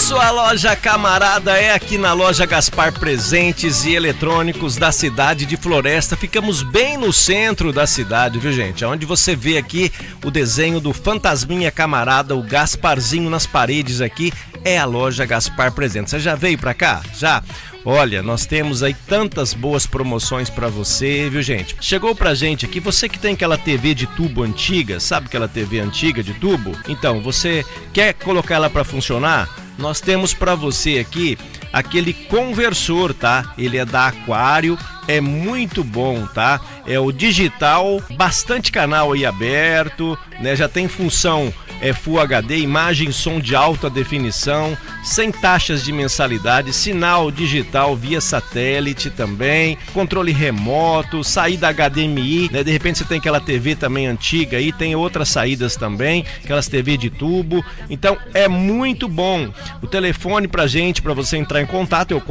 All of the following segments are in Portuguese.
sua loja camarada é aqui na loja Gaspar Presentes e Eletrônicos da cidade de Floresta. Ficamos bem no centro da cidade, viu, gente? Onde você vê aqui o desenho do fantasminha camarada, o Gasparzinho nas paredes aqui, é a loja Gaspar Presentes. Você já veio pra cá? Já? Olha, nós temos aí tantas boas promoções pra você, viu, gente? Chegou pra gente aqui, você que tem aquela TV de tubo antiga, sabe aquela TV antiga de tubo? Então, você quer colocar ela pra funcionar? Nós temos pra você aqui aquele conversor, tá? Ele é da Aquário, é muito bom, tá? É o digital, bastante canal aí aberto, né? Já tem função Full HD, imagem e som de alta definição, sem taxas de mensalidade, sinal digital via satélite também, controle remoto, saída HDMI, né? De repente você tem aquela TV também antiga aí, tem outras saídas também, aquelas TV de tubo, então é muito bom. O telefone pra gente, pra você entrar em contato é o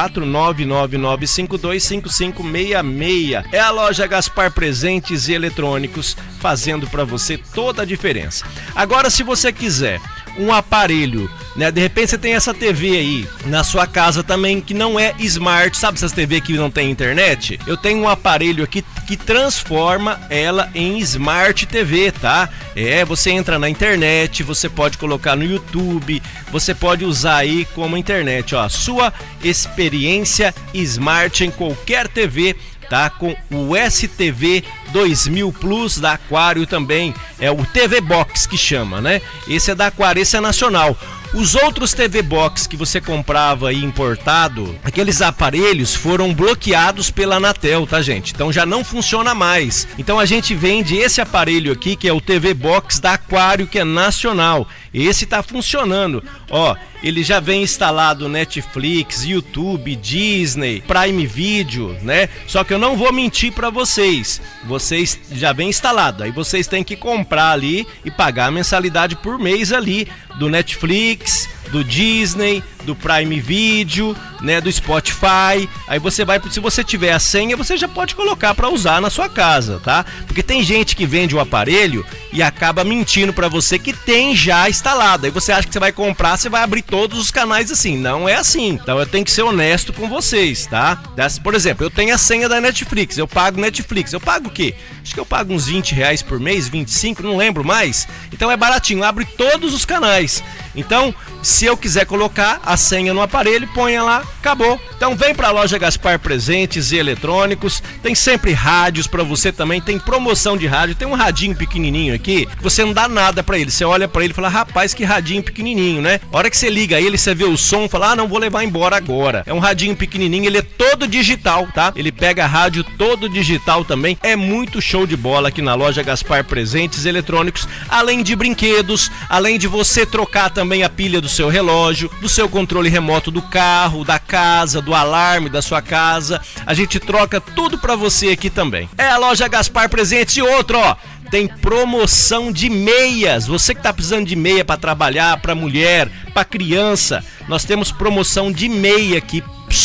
44999525566. É a loja Gaspar Presentes e Eletrônicos, fazendo pra você toda a diferença. Agora, se você quiser um aparelho, né? De repente você tem essa TV aí na sua casa também que não é smart, sabe essas TV que não tem internet? Eu tenho um aparelho aqui que transforma ela em Smart TV, tá? Você entra na internet, você pode colocar no YouTube, você pode usar aí como internet, ó, sua experiência Smart em qualquer TV, tá? Com o STV 2000 Plus da Aquário também, é o TV Box que chama, né? Esse é da Aquário, esse é nacional. Os outros TV Box que você comprava aí importado, aqueles aparelhos foram bloqueados pela Anatel, tá, gente? Então já não funciona mais. Então a gente vende esse aparelho aqui, que é o TV Box da Aquário, que é nacional. Esse tá funcionando. Ó, ele já vem instalado Netflix, YouTube, Disney, Prime Video, né? Só que eu não vou mentir pra vocês. Vocês já vem instalado. Aí vocês têm que comprar ali e pagar a mensalidade por mês ali do Netflix, do Disney, do Prime Video, né, do Spotify. Aí você vai, se você tiver a senha, você já pode colocar para usar na sua casa, tá? Porque tem gente que vende o aparelho e acaba mentindo para você que tem já instalado. Aí você acha que você vai comprar, você vai abrir todos os canais assim. Não é assim. Então eu tenho que ser honesto com vocês, tá? Por exemplo, eu tenho a senha da Netflix, eu pago Netflix. Eu pago o quê? Acho que eu pago uns R$20 por mês, 25, não lembro mais. Então é baratinho, abre todos os canais. Então, se eu quiser colocar a senha no aparelho, ponha lá, acabou. Então vem pra loja Gaspar Presentes e Eletrônicos, tem sempre rádios pra você também, tem promoção de rádio, tem um radinho pequenininho aqui, que você não dá nada pra ele, você olha pra ele e fala, rapaz, que radinho pequenininho, né? A hora que você liga ele, você vê o som, fala, não vou levar embora agora. É um radinho pequenininho, ele é todo digital, tá? Ele pega rádio todo digital também, é muito show de bola aqui na loja Gaspar Presentes e Eletrônicos, além de brinquedos, além de você trocar também a pilha do seu relógio, do seu controle remoto do carro, da casa, do alarme da sua casa, a gente troca tudo pra você aqui também. É a loja Gaspar Presentes. E outro, ó, tem promoção de meias. Você que tá precisando de meia para trabalhar, para mulher, para criança, nós temos promoção de meia aqui,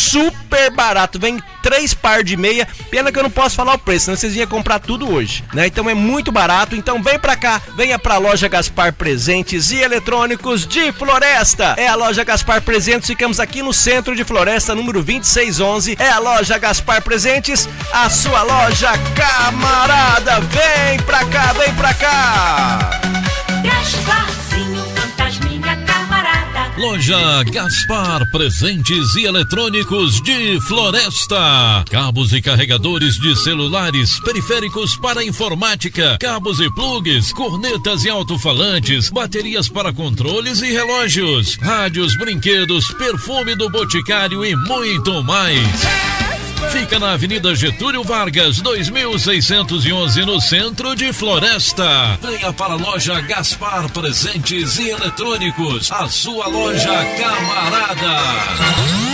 super barato, vem 3 par de meia, pena que eu não posso falar o preço, senão vocês iam comprar tudo hoje, né? Então é muito barato, então vem pra cá, venha pra loja Gaspar Presentes e Eletrônicos de Floresta. É a loja Gaspar Presentes, ficamos aqui no centro de Floresta, número 2611, é a loja Gaspar Presentes, a sua loja camarada. Vem pra cá, vem pra cá. Gasparzinho, fantasminha camarada. Loja Gaspar Presentes e Eletrônicos de Floresta. Cabos e carregadores de celulares, periféricos para informática, cabos e plugs, cornetas e alto-falantes, baterias para controles e relógios, rádios, brinquedos, perfume do Boticário e muito mais. Fica na Avenida Getúlio Vargas, 2611, no centro de Floresta. Venha para a loja Gaspar Presentes e Eletrônicos, a sua loja camarada.